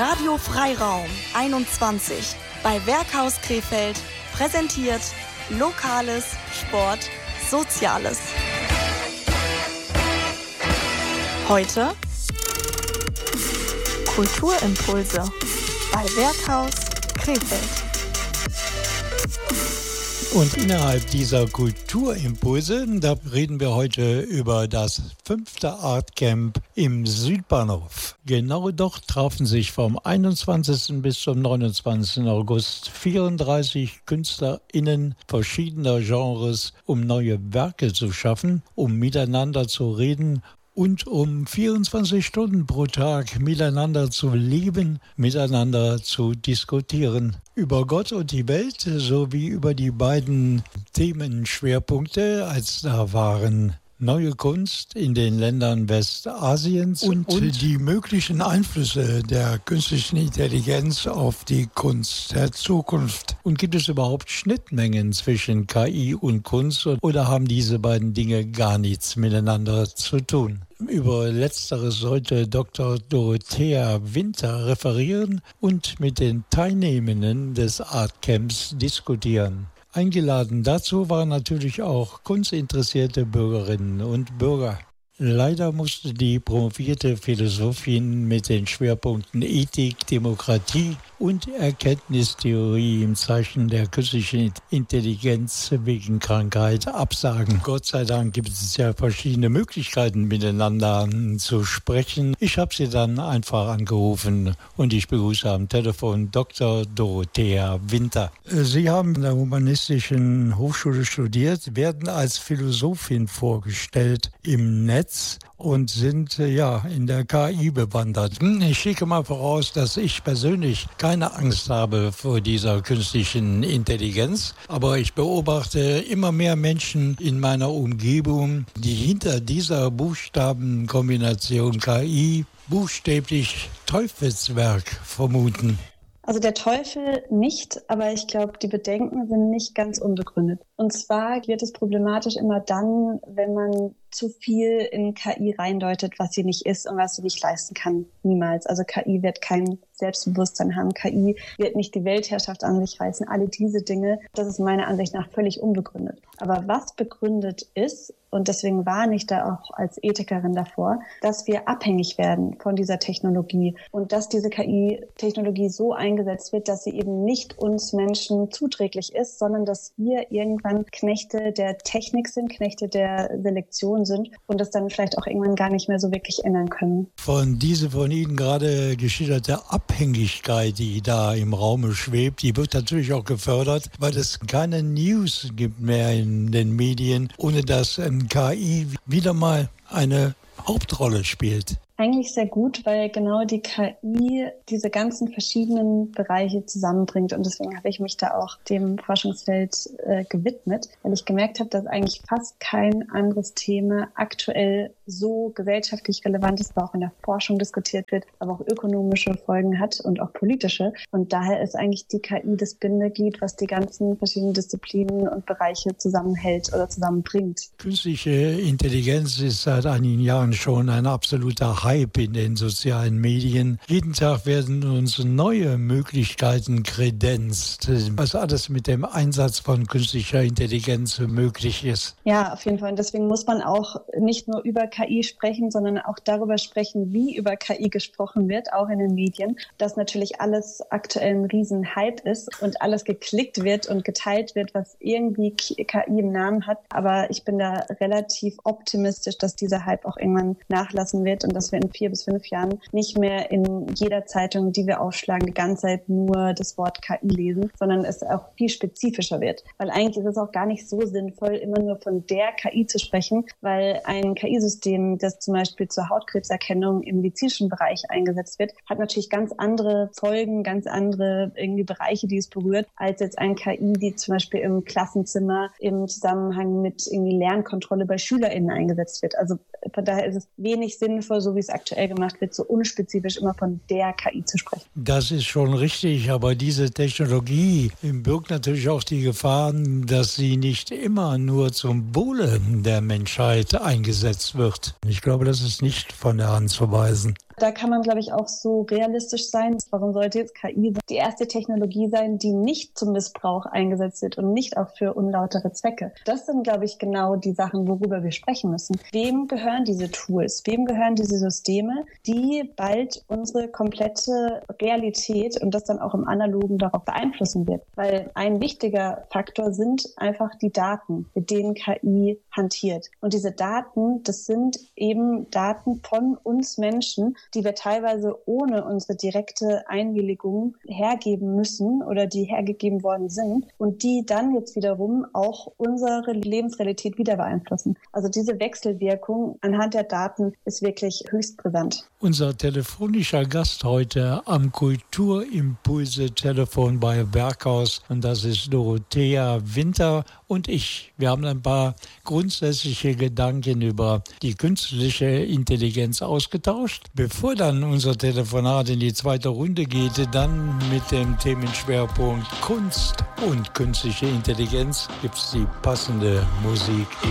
Radio Freiraum 21 bei Werkhaus Krefeld präsentiert Lokales, Sport, Soziales. Heute Kulturimpulse bei Werkhaus Krefeld. Und innerhalb dieser Kulturimpulse, da reden wir heute über das 5. Artcamp im Südbahnhof. Genau dort trafen sich vom 21. bis zum 29. August 34 KünstlerInnen verschiedener Genres, um neue Werke zu schaffen, um miteinander zu reden und um 24 Stunden pro Tag miteinander zu leben, miteinander zu diskutieren. Über Gott und die Welt sowie über die beiden Themenschwerpunkte, als da waren neue Kunst in den Ländern Westasiens und die möglichen Einflüsse der künstlichen Intelligenz auf die Kunst der Zukunft. Und gibt es überhaupt Schnittmengen zwischen KI und Kunst oder haben diese beiden Dinge gar nichts miteinander zu tun? Über Letzteres sollte Dr. Dorothea Winter referieren und mit den Teilnehmenden des Artcamps diskutieren. Eingeladen dazu waren natürlich auch kunstinteressierte Bürgerinnen und Bürger. Leider musste die promovierte Philosophin mit den Schwerpunkten Ethik, Demokratie und Erkenntnistheorie im Zeichen der künstlichen Intelligenz wegen Krankheit absagen. Gott sei Dank gibt es ja verschiedene Möglichkeiten, miteinander zu sprechen. Ich habe sie dann einfach angerufen und ich begrüße am Telefon Dr. Dorothea Winter. Sie haben an der Humanistischen Hochschule studiert, werden als Philosophin vorgestellt im Netz und sind in der KI bewandert. Ich schicke mal voraus, dass ich persönlich keine Angst habe vor dieser künstlichen Intelligenz, aber ich beobachte immer mehr Menschen in meiner Umgebung, die hinter dieser Buchstabenkombination KI buchstäblich Teufelswerk vermuten. Also der Teufel nicht, aber ich glaube, die Bedenken sind nicht ganz unbegründet. Und zwar wird es problematisch immer dann, wenn man zu viel in KI reindeutet, was sie nicht ist und was sie nicht leisten kann. Niemals. Also KI wird kein Selbstbewusstsein haben. KI wird nicht die Weltherrschaft an sich reißen. Alle diese Dinge, das ist meiner Ansicht nach völlig unbegründet. Aber was begründet ist, und deswegen warne ich da auch als Ethikerin davor, dass wir abhängig werden von dieser Technologie und dass diese KI-Technologie so eingesetzt wird, dass sie eben nicht uns Menschen zuträglich ist, sondern dass wir irgendwann Knechte der Technik sind, Knechte der Selektion sind und das dann vielleicht auch irgendwann gar nicht mehr so wirklich ändern können. Diese von Ihnen gerade geschilderte Abhängigkeit, die da im Raume schwebt, die wird natürlich auch gefördert, weil es keine News gibt mehr in den Medien, ohne dass KI wieder mal eine Hauptrolle spielt. Eigentlich sehr gut, weil genau die KI diese ganzen verschiedenen Bereiche zusammenbringt und deswegen habe ich mich da auch dem Forschungsfeld gewidmet, weil ich gemerkt habe, dass eigentlich fast kein anderes Thema aktuell so gesellschaftlich relevant ist, aber auch in der Forschung diskutiert wird, aber auch ökonomische Folgen hat und auch politische und daher ist eigentlich die KI das Bindeglied, was die ganzen verschiedenen Disziplinen und Bereiche zusammenhält oder zusammenbringt. Künstliche Intelligenz ist seit einigen Jahren schon ein absoluter Hype in den sozialen Medien. Jeden Tag werden uns neue Möglichkeiten kredenzt, was alles mit dem Einsatz von künstlicher Intelligenz möglich ist. Ja, auf jeden Fall. Und deswegen muss man auch nicht nur über KI sprechen, sondern auch darüber sprechen, wie über KI gesprochen wird, auch in den Medien, dass natürlich alles aktuell ein Riesenhype ist und alles geklickt wird und geteilt wird, was irgendwie KI im Namen hat. Aber ich bin da relativ optimistisch, dass dieser Hype auch irgendwann nachlassen wird und dass wir in 4 bis 5 Jahren nicht mehr in jeder Zeitung, die wir aufschlagen, die ganze Zeit nur das Wort KI lesen, sondern es auch viel spezifischer wird. Weil eigentlich ist es auch gar nicht so sinnvoll, immer nur von der KI zu sprechen, weil ein KI-System, das zum Beispiel zur Hautkrebserkennung im medizinischen Bereich eingesetzt wird, hat natürlich ganz andere Folgen, ganz andere irgendwie Bereiche, die es berührt, als jetzt ein KI, die zum Beispiel im Klassenzimmer im Zusammenhang mit irgendwie Lernkontrolle bei SchülerInnen eingesetzt wird. Also von daher ist es wenig sinnvoll, so wie es aktuell gemacht wird, so unspezifisch immer von der KI zu sprechen. Das ist schon richtig, aber diese Technologie birgt natürlich auch die Gefahr, dass sie nicht immer nur zum Wohle der Menschheit eingesetzt wird. Ich glaube, das ist nicht von der Hand zu weisen. Da kann man, glaube ich, auch so realistisch sein. Warum sollte jetzt KI die erste Technologie sein, die nicht zum Missbrauch eingesetzt wird und nicht auch für unlautere Zwecke? Das sind, glaube ich, genau die Sachen, worüber wir sprechen müssen. Wem gehören diese Tools? Wem gehören diese Systeme, die bald unsere komplette Realität und das dann auch im Analogen darauf beeinflussen wird? Weil ein wichtiger Faktor sind einfach die Daten, mit denen KI hantiert. Und diese Daten, das sind eben Daten von uns Menschen, die wir teilweise ohne unsere direkte Einwilligung hergeben müssen oder die hergegeben worden sind und die dann jetzt wiederum auch unsere Lebensrealität wieder beeinflussen. Also diese Wechselwirkung anhand der Daten ist wirklich höchst brisant. Unser telefonischer Gast heute am Kulturimpulse-Telefon bei Werkhaus, und das ist Dorothea Winter und ich. Wir haben ein paar grundsätzliche Gedanken über die künstliche Intelligenz ausgetauscht. Bevor dann unser Telefonat in die zweite Runde geht, dann mit dem Themenschwerpunkt Kunst und künstliche Intelligenz, gibt es die passende Musik.